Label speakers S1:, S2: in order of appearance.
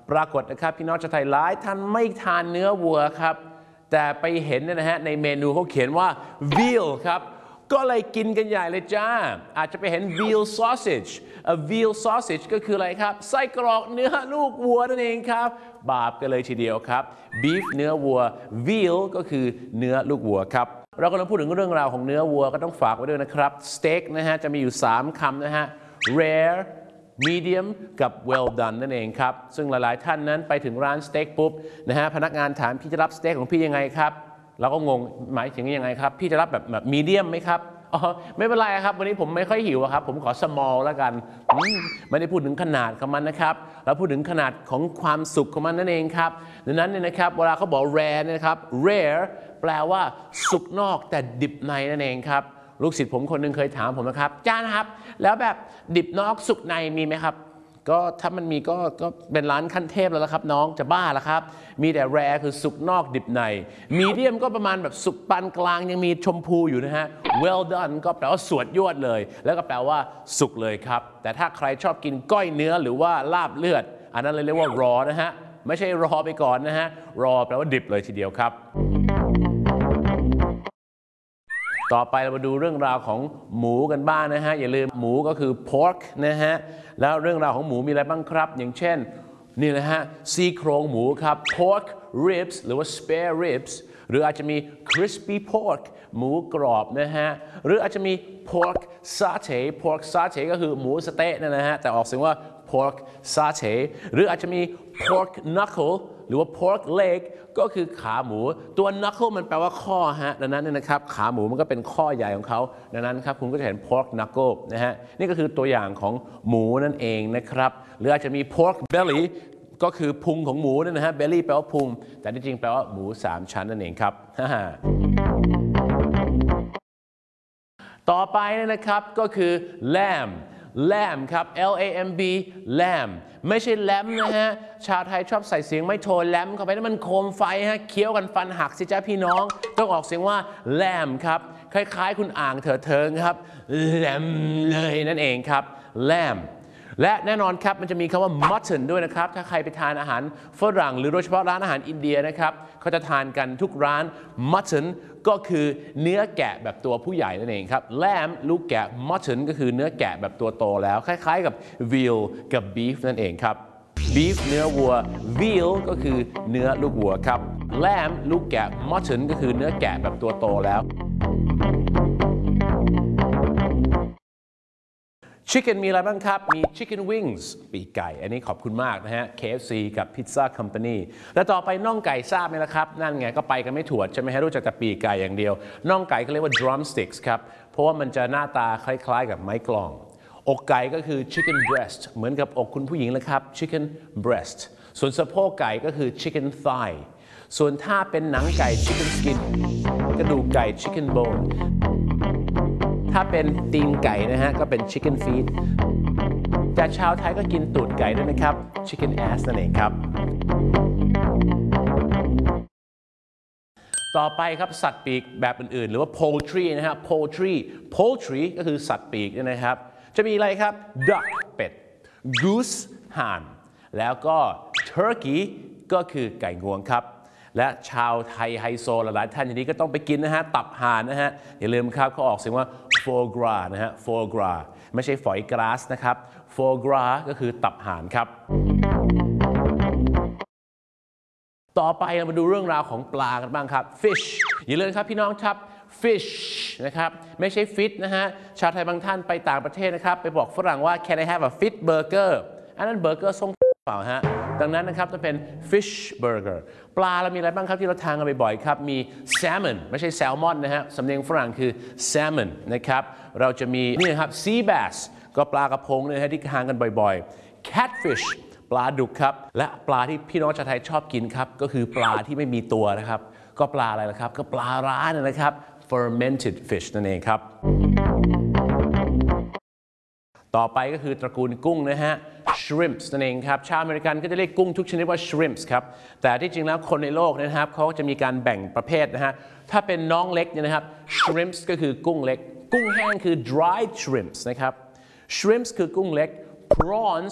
S1: ปรากฏนะครับพี่น้องชาวไทยหลายท่านไม่ทานเนื้อวัวครับแต่ไปเห็นนะฮะในเมนูเขาเขียนว่า veal ครับก็เลยกินกันใหญ่เลยจ้าอาจจะไปเห็น veal sausage veal sausage ก็คืออะไรครับไส้กรอกเนื้อลูกวัวนั่นเองครับบาปกันเลยทีเดียวครับ beef เนื้อวัว veal ก็คือเนื้อลูกวัวครับเรากำลังพูดถึงเรื่องราวของเนื้อวัวก็ต้องฝากไว้ด้วยนะครับสเต็กนะฮะจะมีอยู่3คำนะฮะ rare medium กับ well done นั่นเองครับซึ่งหลายๆท่านนั้นไปถึงร้านสเต็กปุ๊บนะฮะพนักงานถามพี่จะรับสเต็กของพี่ยังไงครับเราก็งงหมายถึงยังไงครับพี่จะรับแบบมีเดียมไหมครับอ๋อไม่เป็นไรครับวันนี้ผมไม่ค่อยหิวครับผมขอ small แล้วกันไม่ได้พูดถึงขนาดของมันนะครับเราพูดถึงขนาดของความสุขของมันนั่นเองครับดังนั้นเนี่ยนะครับเวลาเขาบอก rare เนี่ยนะครับ rare แปลว่าสุกนอกแต่ดิบในนั่นเองครับลูกศิษย์ผมคนหนึ่งเคยถามผมนะครับอาจารย์ครับแล้วแบบดิบนอกสุกในมีไหมครับก็ถ้ามันมีก็เป็นร้านขั้นเทพแล้วละครับน้องจะบ้าละครับมีแต่แรคือสุกนอกดิบในมีเดียมก็ประมาณแบบสุกปานกลางยังมีชมพูอยู่นะฮะ well done ก็แปลว่าสวดยวดเลยแล้วก็แปลว่าสุกเลยครับแต่ถ้าใครชอบกินก้อยเนื้อหรือว่าลาบเลือดอันนั้นเลยเรียกว่า raw นะฮะไม่ใช่รอไปก่อนนะฮะ raw แปลว่าดิบเลยทีเดียวครับต่อไปเรามาดูเรื่องราวของหมูกันบ้างนะฮะอย่าลืมหมูก็คือ pork นะฮะแล้วเรื่องราวของหมูมีอะไรบ้างครับอย่างเช่นนี่นะฮะซี่โครงหมูครับ pork ribs หรือว่า spare ribs หรืออาจจะมี crispy pork หมูกรอบนะฮะหรืออาจจะมี pork satay ก็คือหมูสะเต๊ะนะฮะแต่ออกเสียงว่า pork satay หรืออาจจะมี pork knuckle หรือว่า pork leg ก็คือขาหมูตัว knuckle มันแปลว่าข้อฮะดังนั้นเนี่ยนะครับขาหมูมันก็เป็นข้อใหญ่ของเขาดังนั้นครับคุณก็จะเห็น pork knuckle นะฮะนี่ก็คือตัวอย่างของหมูนั่นเองนะครับหรืออาจจะมี pork belly ก็คือพุงของหมูนะฮะ belly แปลว่าพุงแต่จริงๆแปลว่าหมู3ชั้นนั่นเองครับ ต่อไปนะครับก็คือ lamb ครับ lamb lamb ไม่ใช่แลมนะฮะชาวไทยชอบใส่เสียงไม่โทนแลมเข้าไปนั่นมันโคมไฟฮะเคี้ยวกันฟันหักสิจ้าพี่น้องต้องออกเสียงว่า lamb ครับคล้ายๆคุณอ่างเถิดเทิงครับ lamb เลยนั่นเองครับ lamb และแน่นอนครับมันจะมีคำว่า mutton ด้วยนะครับถ้าใครไปทานอาหารฝรั่งหรือโดยเฉพาะร้านอาหารอินเดียนะครับเขาจะทานกันทุกร้าน mutton ก็คือเนื้อแกะแบบตัวผู้ใหญ่นั่นเองครับ lamb ลูกแกะ mutton ก็คือเนื้อแกะแบบตัวโตแล้วคล้ายๆกับ veal กับ beef นั่นเองครับ beef เนื้อวัว veal ก็คือเนื้อลูกวัวครับ lamb ลูกแกะ mutton ก็คือเนื้อแกะแบบตัวโตแล้วChicken มีอะไรบ้างครับมี Chicken Wings ปีกไก่อันนี้ขอบคุณมากนะฮะ KFC กับ Pizza Company แล้วต่อไปน่องไก่ทราบไหมล่ะครับนั่นไงก็ไปกันไม่ถั่วใช่ไหมฮะรู้จักแต่ปีกไก่อย่างเดียวน่องไก่เขาเรียกว่า drumsticks ครับเพราะว่ามันจะหน้าตาคล้ายๆกับไม้กลองอกไก่ก็คือ chicken breast เหมือนกับอกคุณผู้หญิงเลยครับ chicken breast ส่วนสะโพกไก่ก็คือ chicken thigh ส่วนถ้าเป็นหนังไก่ chicken skin กระดูกไก่ chicken boneถ้าเป็นตีนไก่นะฮะก็เป็น chicken feet แต่ชาวไทยก็กินตูดไก่ด้วยนะครับ chicken ass นั่นเองครับต่อไปครับสัตว์ปีกแบบอื่นๆหรือว่า poultry นะฮะ poultry ก็คือสัตว์ปีกนะครับจะมีอะไรครับ duck เป็ด goose ห่านแล้วก็ turkey ก็คือไก่งวงครับและชาวไทยไฮโซหลายๆท่านอย่างนี้ก็ต้องไปกินนะฮะตับห่านนะฮะอย่าลืมครับเขาออกเสียงว่า foie gras นะฮะ foie gras ไม่ใช่ฝอยกราสนะครับ foie gras ก็คือตับห่านครับต่อไปเรามาดูเรื่องราวของปลากันบ้างครับ fish อย่าลืมครับพี่น้องครับ fish นะครับไม่ใช่ fish นะฮะชาวไทยบางท่านไปต่างประเทศนะครับไปบอกฝรั่งว่า can I have a fish burger อันนั้นเบอร์เกอร์ทรงเปล่าฮะดังนั้นนะครับจะเป็น fish burger ปลาเรามีอะไรบ้างครับที่เราทานกันบ่อยๆครับมี salmon ไม่ใช่แซลมอนนะฮะสำเนียงฝรั่งคือ salmon นะครับเราจะมีนี่นะครับ sea bass ก็ปลากระพงนะฮะที่ทานกันบ่อยๆ catfish ปลาดุกครับและปลาที่พี่น้องชาวไทยชอบกินครับก็คือปลาที่ไม่มีตัวนะครับก็ปลาอะไรล่ะครับก็ปลาร้านะครับ fermented fish นั่นเองครับต่อไปก็คือตระกูลกุ้งนะฮะ shrimps นั่นเองครับชาวอเมริกันก็จะเรียกกุ้งทุกชนิดว่า shrimps ครับแต่ที่จริงแล้วคนในโลกนะครับเขาจะมีการแบ่งประเภทนะฮะถ้าเป็นน้องเล็กเนี่ยนะครับ shrimps ก็คือกุ้งเล็กกุ้งแห้งคือ dried shrimps นะครับ shrimps คือกุ้งเล็ก prawns